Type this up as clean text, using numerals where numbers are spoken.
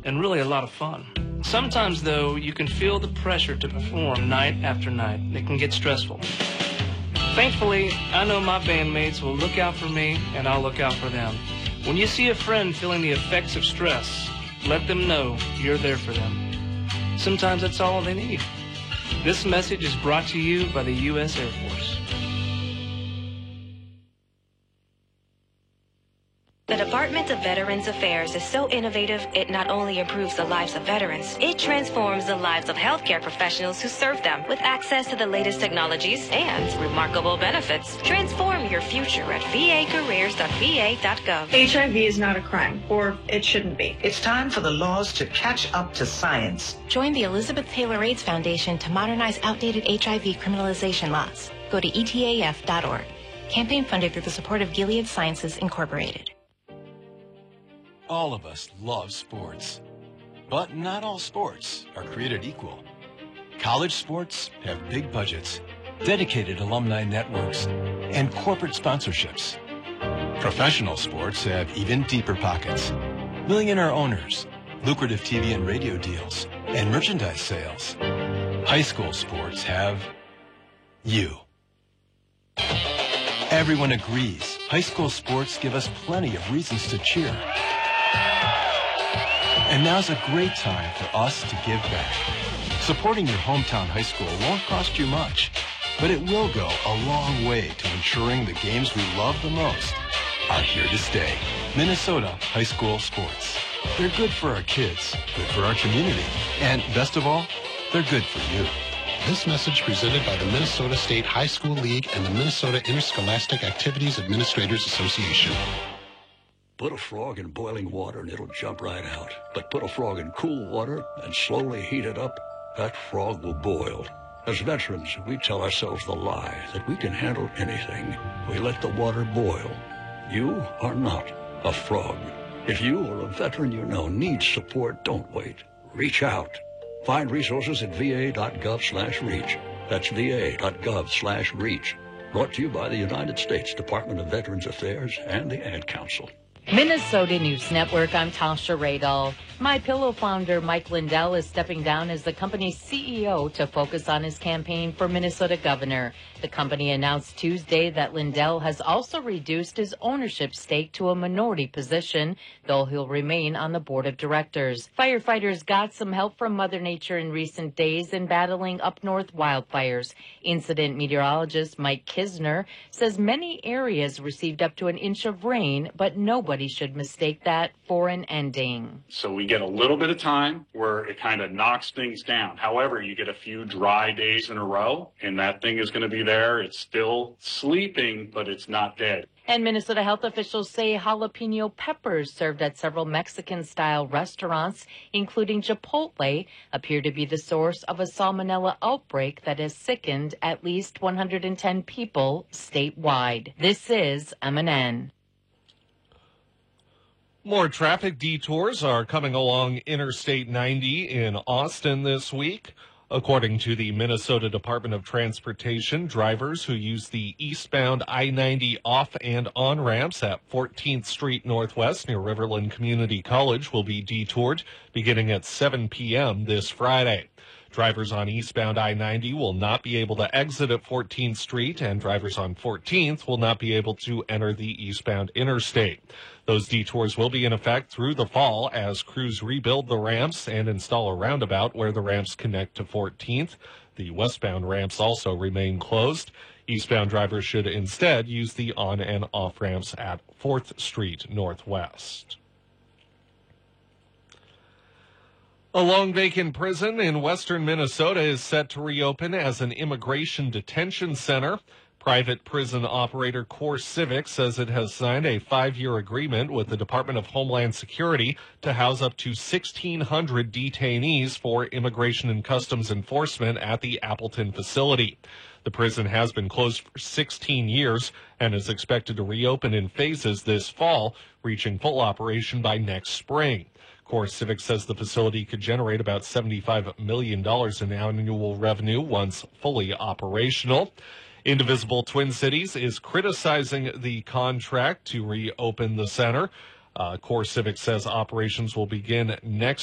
and really a lot of fun. Sometimes, though, you can feel the pressure to perform night after night. It can get stressful. Thankfully, I know my bandmates will look out for me, and I'll look out for them. When you see a friend feeling the effects of stress, let them know you're there for them. Sometimes that's all they need. This message is brought to you by the U.S. Air Force. The Department of Veterans Affairs is so innovative, it not only improves the lives of veterans, it transforms the lives of healthcare professionals who serve them with access to the latest technologies and remarkable benefits. Transform your future at vacareers.va.gov. HIV is not a crime, or it shouldn't be. It's time for the laws to catch up to science. Join the Elizabeth Taylor AIDS Foundation to modernize outdated HIV criminalization laws. Go to etaf.org. Campaign funded through the support of Gilead Sciences, Incorporated. All of us love sports, but not all sports are created equal. College sports have big budgets, dedicated alumni networks, and corporate sponsorships. Professional sports have even deeper pockets, millionaire owners, lucrative TV and radio deals, and merchandise sales. High school sports have you. Everyone agrees high school sports give us plenty of reasons to cheer. And now's a great time for us to give back. Supporting your hometown high school won't cost you much, but it will go a long way to ensuring the games we love the most are here to stay. Minnesota high school sports. They're good for our kids, good for our community, and best of all, they're good for you. This message presented by the Minnesota State High School League and the Minnesota Interscholastic Activities Administrators Association. Put a frog in boiling water and it'll jump right out. But put a frog in cool water and slowly heat it up, that frog will boil. As veterans, we tell ourselves the lie that we can handle anything. We let the water boil. You are not a frog. If you or a veteran you know needs support, don't wait. Reach out. Find resources at va.gov/reach. That's va.gov/reach. Brought to you by the United States Department of Veterans Affairs and the Ad Council. Minnesota News Network, I'm Tasha Radel. MyPillow founder Mike Lindell is stepping down as the company's CEO to focus on his campaign for Minnesota governor. The company announced Tuesday that Lindell has also reduced his ownership stake to a minority position, though he'll remain on the board of directors. Firefighters got some help from Mother Nature in recent days in battling up north wildfires. Incident meteorologist Mike Kisner says many areas received up to an inch of rain, but nobody should mistake that for an ending. So we get a little bit of time where it kind of knocks things down. However, you get a few dry days in a row, and that thing is going to be there. It's still sleeping, but it's not dead. And Minnesota health officials say jalapeno peppers served at several Mexican-style restaurants, including Chipotle, appear to be the source of a salmonella outbreak that has sickened at least 110 people statewide. This is MNN. More traffic detours are coming along Interstate 90 in Austin this week. According to the Minnesota Department of Transportation, drivers who use the eastbound I-90 off and on ramps at 14th Street Northwest near Riverland Community College will be detoured beginning at 7 p.m. this Friday. Drivers on eastbound I-90 will not be able to exit at 14th Street, and drivers on 14th will not be able to enter the eastbound interstate. Those detours will be in effect through the fall as crews rebuild the ramps and install a roundabout where the ramps connect to 14th. The westbound ramps also remain closed. Eastbound drivers should instead use the on and off ramps at 4th Street Northwest. A long-vacant prison in western Minnesota is set to reopen as an immigration detention center. Private prison operator CoreCivic says it has signed a 5-year agreement with the Department of Homeland Security to house up to 1,600 detainees for Immigration and Customs Enforcement at the Appleton facility. The prison has been closed for 16 years and is expected to reopen in phases this fall, reaching full operation by next spring. CoreCivic says the facility could generate about $75 million in annual revenue once fully operational. Indivisible Twin Cities is criticizing the contract to reopen the center. CoreCivic says operations will begin next